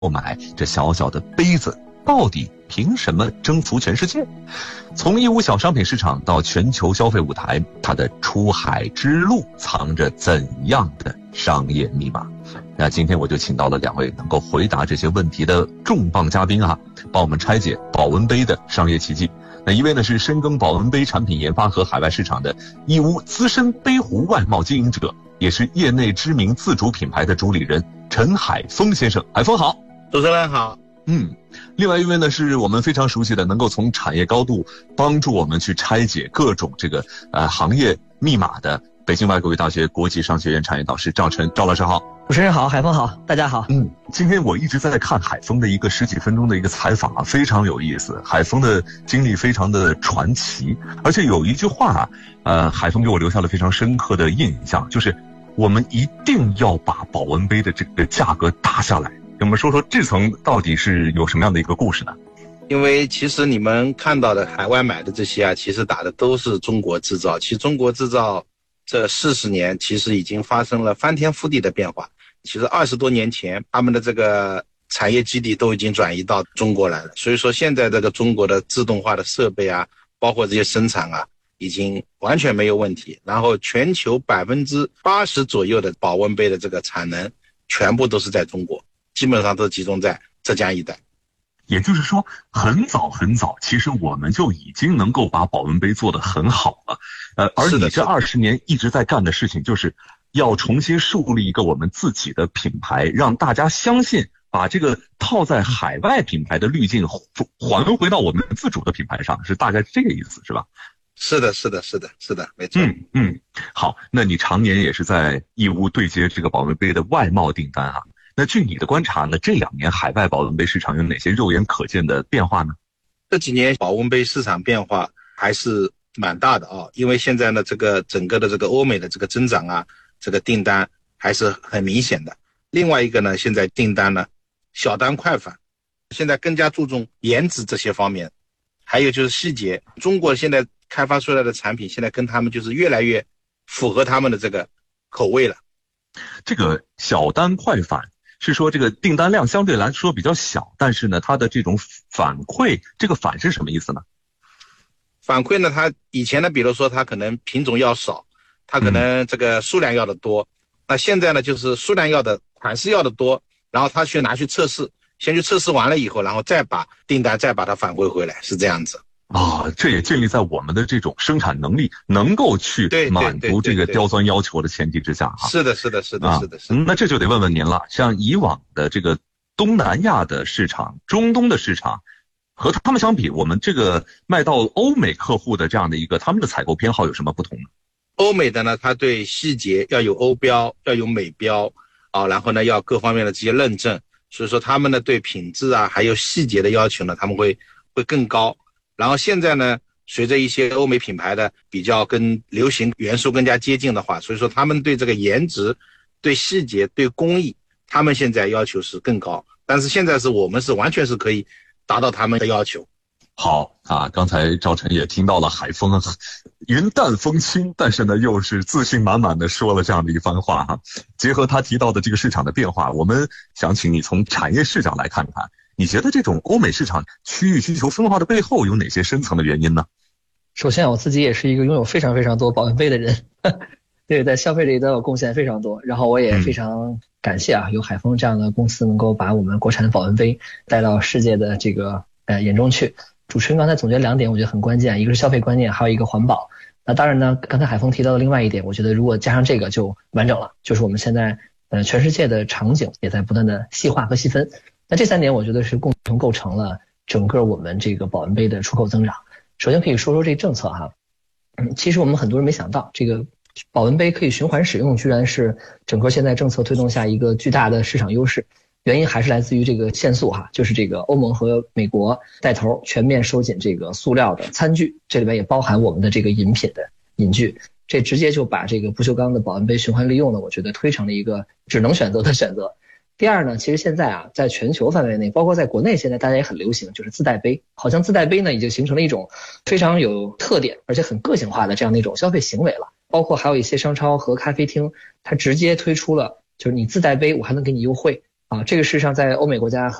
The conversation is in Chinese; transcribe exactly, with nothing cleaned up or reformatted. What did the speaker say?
买这小小的杯子，到底凭什么征服全世界？从义乌小商品市场到全球消费舞台，它的出海之路藏着怎样的商业密码？那今天我就请到了两位能够回答这些问题的重磅嘉宾啊，帮我们拆解保温杯的商业奇迹。那一位呢是深耕保温杯产品研发和海外市场的义乌资深杯壶外贸经营者，也是业内知名自主品牌的主理人陈海峰先生。海峰好。 主持人好。 嗯，另外一位呢是我们非常熟悉的，能够从产业高度帮助我们去拆解各种这个呃行业密码的北京外国语大学国际商学院产业导师赵晨。赵老师好。 主持人好，海峰好，大家好。 嗯，今天我一直在看海峰的一个十几分钟的一个采访啊，非常有意思。海峰的经历非常的传奇，而且有一句话啊，呃，海峰给我留下了非常深刻的印象，就是我们一定要把保温杯的这个价格打下来。我们说说这层到底是有什么样的一个故事呢？ 因为其实你们看到的海外买的这些啊，其实打的都是中国制造。其实中国制造这四十年其实已经发生了翻天覆地的变化。其实二十多年前，他们的这个产业基地都已经转移到中国来了。所以说现在这个中国的自动化的设备啊，包括这些生产啊，已经完全没有问题。然后全球百分之八十左右的保温杯的这个产能，全部都是在中国，基本上都集中在浙江一带。 也就是说，很早很早，其实我们就已经能够把保温杯做得很好了。呃，而你这二十年一直在干的事情，就是要重新树立一个我们自己的品牌，让大家相信，把这个套在海外品牌的滤镜还回到我们自主的品牌上，是大概这个意思，是吧？ 是的，是的，是的，是的，没错。 嗯嗯，好，那你常年也是在义乌对接这个保温杯的外贸订单啊。那据你的观察呢，这两年海外保温杯市场有哪些肉眼可见的变化呢？ 这几年保温杯市场变化还是蛮大的啊，因为现在呢，这个整个的这个欧美的这个增长啊，这个订单还是很明显的。另外一个呢，现在订单呢小单快返，现在更加注重颜值这些方面，还有就是细节。中国现在开发出来的产品，现在跟他们就是越来越符合他们的这个口味了。 这个小单快返是说这个订单量相对来说比较小，但是呢，它的这种反馈，这个反是什么意思呢？ 反馈呢，它以前呢，比如说它可能品种要少，它可能这个数量要的多，嗯、那现在呢，就是数量要的款式要的多，然后他去拿去测试，先去测试完了以后，然后再把订单再把它返回回来，是这样子。 啊，这也建立在我们的这种生产能力能够去满足这个刁钻要求的前提之下哈。 是的，是的，是的，是的，是的。 那这就得问问您了，像以往的这个东南亚的市场、中东的市场，和他们相比，我们这个卖到欧美客户的这样的一个他们的采购偏好有什么不同呢？ 欧美的呢，它对细节要有欧标，要有美标啊，然后呢要各方面的这些认证，所以说他们呢对品质啊还有细节的要求呢，他们会会更高。然后现在呢，随着一些欧美品牌的比较跟流行元素更加接近的话，所以说他们对这个颜值、对细节、对工艺，他们现在要求是更高。但是现在是我们是完全是可以达到他们的要求。 好啊，刚才赵晨也听到了海峰云淡风轻，但是呢又是自信满满的说了这样的一番话哈。结合他提到的这个市场的变化，我们想请你从产业视角来看看。你觉得这种欧美市场区域需求分化的背后有哪些深层的原因呢？ 首先，我自己也是一个拥有非常非常多保温杯的人，对，在消费这一端我贡献非常多。然后我也非常感谢啊，有海峰这样的公司能够把我们国产的保温杯带到世界的这个呃眼中去。主持人刚才总结两点，我觉得很关键，一个是消费观念，还有一个环保。那当然呢，刚才海峰提到的另外一点，我觉得如果加上这个就完整了，就是我们现在呃全世界的场景也在不断的细化和细分。那这三点我觉得是共同构成了整个我们这个保温杯的出口增长。首先可以说说这政策哈，嗯，其实我们很多人没想到，这个保温杯可以循环使用，居然是整个现在政策推动下一个巨大的市场优势。原因还是来自于这个限塑哈，就是这个欧盟和美国带头全面收紧这个塑料的餐具，这里面也包含我们的这个饮品的饮具，这直接就把这个不锈钢的保温杯循环利用呢，我觉得推成了一个只能选择的选择。第二呢，其实现在啊，在全球范围内，包括在国内，现在大家也很流行，就是自带杯。好像自带杯呢，已经形成了一种非常有特点，而且很个性化的这样的一种消费行为了。包括还有一些商超和咖啡厅，它直接推出了，就是你自带杯，我还能给你优惠啊，这个事实上在欧美国家